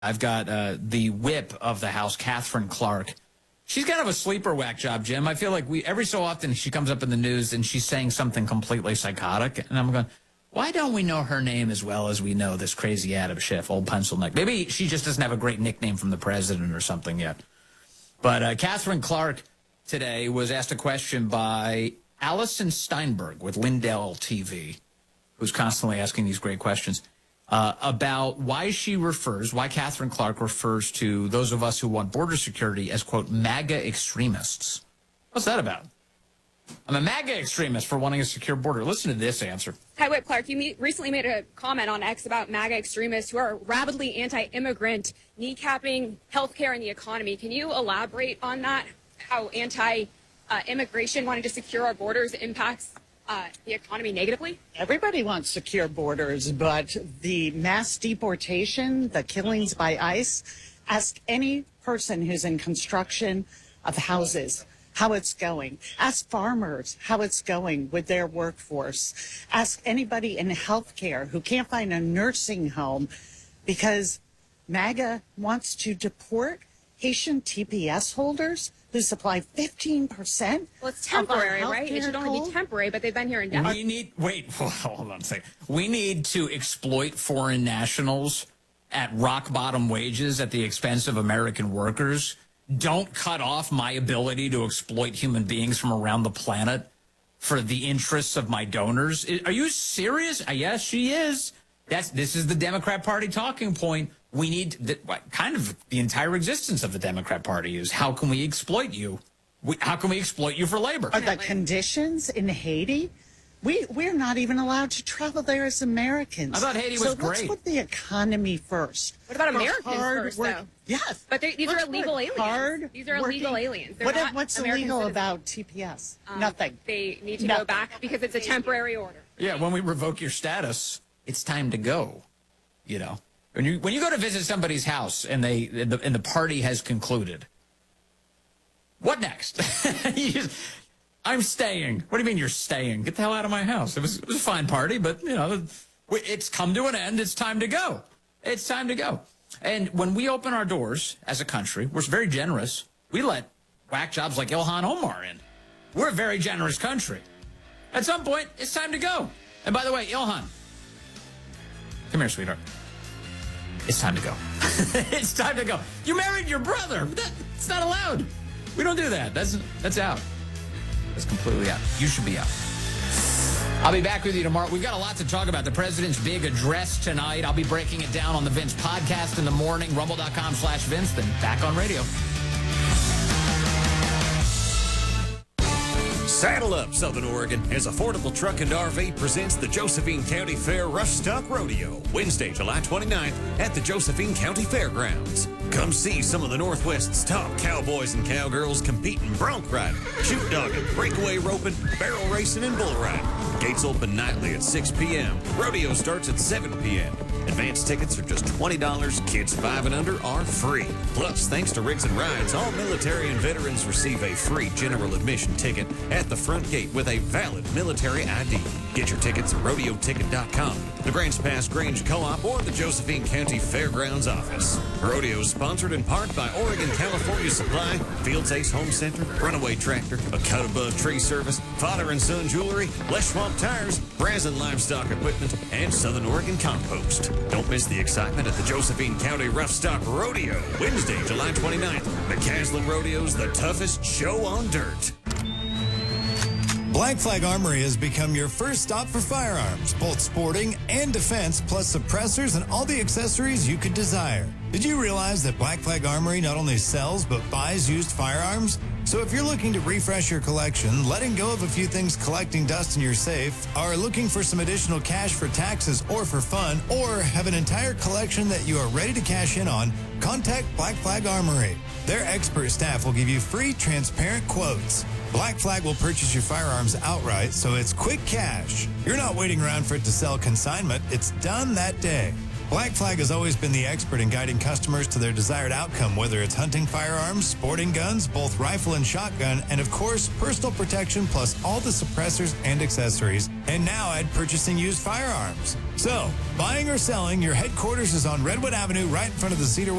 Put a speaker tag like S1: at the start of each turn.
S1: I've got the whip of the House, Catherine Clark. She's kind of a sleeper whack job, Jim. I feel like every so often she comes up in the news and she's saying something completely psychotic. And I'm going, why don't we know her name as well as we know this crazy Adam Schiff, old pencil neck? Maybe she just doesn't have a great nickname from the president or something yet. But Catherine Clark today was asked a question by Allison Steinberg with Lindell TV, who's constantly asking these great questions, about why Catherine Clark refers to those of us who want border security as, quote, MAGA extremists. What's that about? I'm a MAGA extremist for wanting a secure border. Listen to this answer.
S2: Hi, Whip Clark. You recently made a comment on X about MAGA extremists who are rabidly anti-immigrant, kneecapping healthcare and the economy. Can you elaborate on that, how anti-immigration, wanting to secure our borders, impacts the economy negatively?
S3: Everybody wants secure borders, but the mass deportation, the killings by ICE, ask any person who's in construction of houses how it's going. Ask farmers how it's going with their workforce. Ask anybody in healthcare who can't find a nursing home because MAGA wants to deport Haitian TPS holders who supply 15%.
S2: Well, it's temporary, right? It should only be temporary, but they've been here indefinitely.
S1: Hold on a second. We need to exploit foreign nationals at rock bottom wages at the expense of American workers. Don't cut off my ability to exploit human beings from around the planet for the interests of my donors. Are you serious? Yes, she is. This is the Democrat Party talking point. We need the entire existence of the Democrat Party is how can we exploit you? How can we exploit you for labor?
S3: Are the conditions in Haiti? We're not even allowed to travel there as Americans.
S1: I thought Haiti was great.
S3: So let's put the economy first.
S2: What about Americans first, though?
S3: Yes.
S2: But these are illegal aliens. These are illegal aliens.
S3: What's illegal about TPS? Nothing.
S2: They need to go back because it's a temporary order.
S1: Yeah, when we revoke your status, it's time to go. You know, when you go to visit somebody's house and the party has concluded, what next? I'm staying. What do you mean you're staying? Get the hell out of my house. It was a fine party, but, you know, it's come to an end. It's time to go. It's time to go. And when we open our doors as a country, we're very generous. We let whack jobs like Ilhan Omar in. We're a very generous country. At some point, it's time to go. And by the way, Ilhan, come here, sweetheart. It's time to go. It's time to go. You married your brother. It's not allowed. We don't do that. That's out. That's completely out. You should be out. I'll be back with you tomorrow. We've got a lot to talk about. The president's big address tonight. I'll be breaking it down on the Vince podcast in the morning, rumble.com/Vince, then back on radio.
S4: Saddle up, Southern Oregon, as Affordable Truck and RV presents the Josephine County Fair Rough Stock Rodeo, Wednesday, July 29th at the Josephine County Fairgrounds. Come see some of the Northwest's top cowboys and cowgirls compete in bronc riding, shoot dogging, breakaway roping, barrel racing, and bull riding. Gates open nightly at 6 p.m. Rodeo starts at 7 p.m. Advance tickets are just $20. Kids 5 and under are free. Plus, thanks to Rigs and Rides, all military and veterans receive a free general admission ticket at the front gate with a valid military ID. Get your tickets at rodeoticket.com, the Grants Pass Grange Co-op, or the Josephine County Fairgrounds office. Rodeo is sponsored in part by Oregon California Supply, Fields Ace Home Center, Runaway Tractor, A Cut Above Tree Service, Father and Son Jewelry, Les Schwab Tires, Brazen Livestock Equipment, and Southern Oregon Compost. Don't miss the excitement at the Josephine County Rough Stock Rodeo, Wednesday, July 29th. McCaslin Rodeo's the toughest show on dirt.
S5: Black Flag Armory has become your first stop for firearms, both sporting and defense, plus suppressors and all the accessories you could desire. Did you realize that Black Flag Armory not only sells but buys used firearms? So if you're looking to refresh your collection, letting go of a few things collecting dust in your safe, are looking for some additional cash for taxes or for fun, or have an entire collection that you are ready to cash in on, contact Black Flag Armory. Their expert staff will give you free, transparent quotes. Black Flag will purchase your firearms outright, so it's quick cash. You're not waiting around for it to sell consignment. It's done that day. Black Flag has always been the expert in guiding customers to their desired outcome, whether it's hunting firearms, sporting guns, both rifle and shotgun, and of course, personal protection plus all the suppressors and accessories. And now add purchasing used firearms. So, buying or selling, your headquarters is on Redwood Avenue right in front of the Cedar